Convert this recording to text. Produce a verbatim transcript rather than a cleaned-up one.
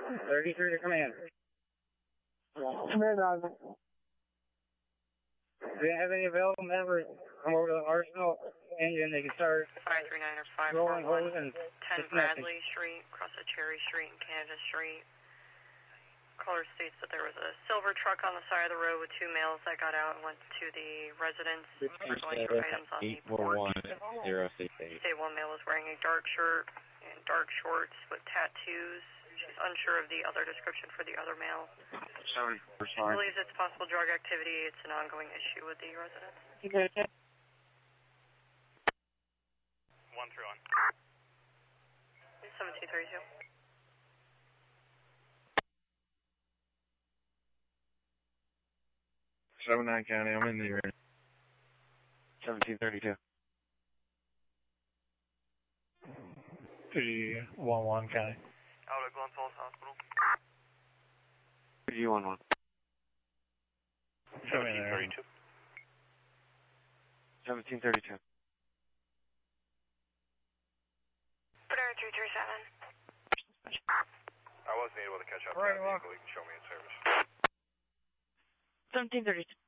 thirty-three to Commander. Commander, do you have any available members come over to the Arsenal engine? They can start five three nine or five four one, ten Bradley Street, across the Cherry Street and Canada Street. Caller states that there was a silver truck on the side of the road with two males that got out and went to the residence for going through items on the porch. Say one male was wearing a dark shirt and dark shorts with tattoos. She's unsure of the other description for the other male. Seven, She believes it's possible drug activity. It's an ongoing issue with the residents. One through one. seventeen thirty-two. seven nine County, I'm in the area. seventeen thirty-two. three one one County. Out at Glen Falls Hospital. three one one. seventeen thirty-two. seventeen thirty-two. Banana three three seven. I wasn't able to catch up to Right, that well. vehicle. You can show me in service. seventeen thirty-two.